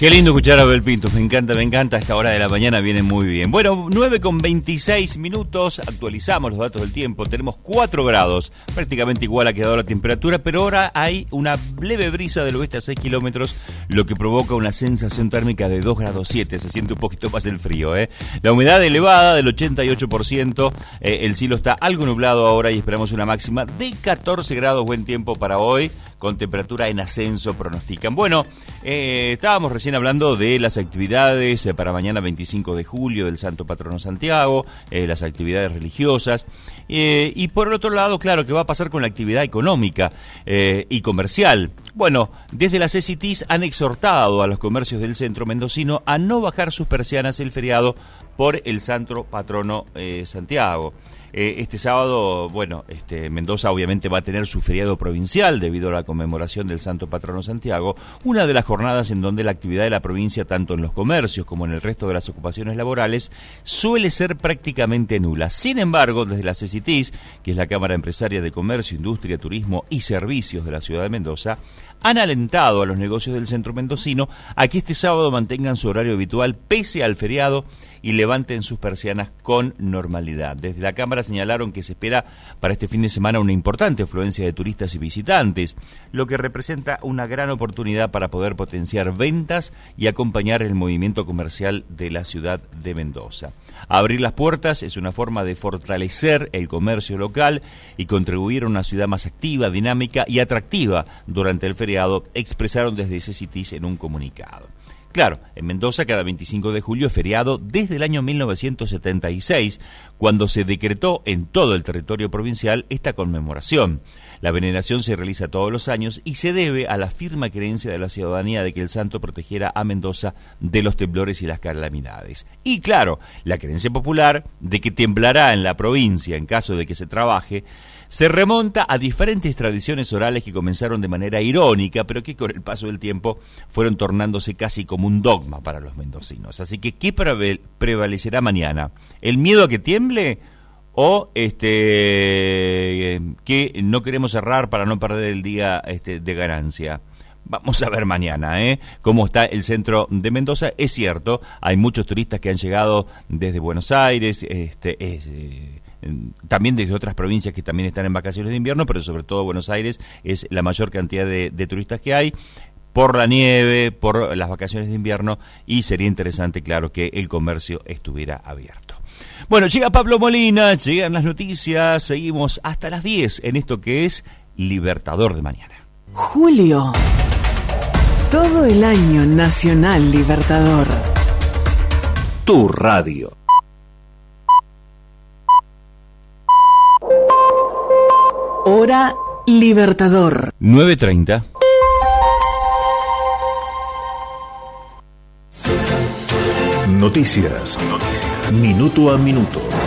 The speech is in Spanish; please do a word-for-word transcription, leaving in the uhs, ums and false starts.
Qué lindo escuchar a Abel Pintos, me encanta, me encanta, a esta hora de la mañana viene muy bien. Bueno, nueve con veintiséis minutos, actualizamos los datos del tiempo, tenemos cuatro grados, prácticamente igual ha quedado la temperatura, pero ahora hay una leve brisa del oeste a seis kilómetros, lo que provoca una sensación térmica de dos grados siete, se siente un poquito más el frío, ¿eh? La humedad elevada del ochenta y ocho por ciento, eh, el cielo está algo nublado ahora y esperamos una máxima de catorce grados, buen tiempo para hoy, con temperatura en ascenso pronostican. Bueno, eh, estábamos recién hablando de las actividades eh, para mañana veinticinco de julio del Santo Patrono Santiago, eh, las actividades religiosas, eh, y por el otro lado, claro, ¿qué va a pasar con la actividad económica eh, y comercial? Bueno, desde las C C T s han exhortado a los comercios del centro mendocino a no bajar sus persianas el feriado por el Santo Patrono eh, Santiago. Eh, este sábado, bueno, este, Mendoza obviamente va a tener su feriado provincial debido a la conmemoración del Santo Patrono Santiago, una de las jornadas en donde la actividad de la provincia, tanto en los comercios como en el resto de las ocupaciones laborales, suele ser prácticamente nula. Sin embargo, desde la C C T s, que es la Cámara Empresaria de Comercio, Industria, Turismo y Servicios de la ciudad de Mendoza, han alentado a los negocios del centro mendocino a que este sábado mantengan su horario habitual pese al feriado y levanten sus persianas con normalidad. Desde la Cámara señalaron que se espera para este fin de semana una importante afluencia de turistas y visitantes, lo que representa una gran oportunidad para poder potenciar ventas y acompañar el movimiento comercial de la ciudad de Mendoza. Abrir las puertas es una forma de fortalecer el comercio local y contribuir a una ciudad más activa, dinámica y atractiva durante el feriado, expresaron desde C C T s en un comunicado. Claro, en Mendoza cada veinticinco de julio es feriado desde el año mil novecientos setenta y seis, cuando se decretó en todo el territorio provincial esta conmemoración. La veneración se realiza todos los años y se debe a la firme creencia de la ciudadanía de que el santo protegiera a Mendoza de los temblores y las calamidades. Y claro, la creencia popular de que temblará en la provincia en caso de que se trabaje, se remonta a diferentes tradiciones orales que comenzaron de manera irónica, pero que con el paso del tiempo fueron tornándose casi como un dogma para los mendocinos. Así que, ¿qué prevalecerá mañana? ¿El miedo a que tiemble o este que no queremos cerrar para no perder el día este, de ganancia? Vamos a ver mañana, ¿eh? Cómo está el centro de Mendoza. Es cierto, hay muchos turistas que han llegado desde Buenos Aires, este es... Eh, también desde otras provincias que también están en vacaciones de invierno, pero sobre todo Buenos Aires es la mayor cantidad de, de turistas que hay, por la nieve, por las vacaciones de invierno, y sería interesante, claro, que el comercio estuviera abierto. Bueno, llega Pablo Molina, llegan las noticias, seguimos hasta las diez en esto que es Libertador de Mañana. Julio, todo el año Nacional Libertador. Tu radio. Hora Libertador. nueve treinta. Noticias. Noticias. Minuto a minuto.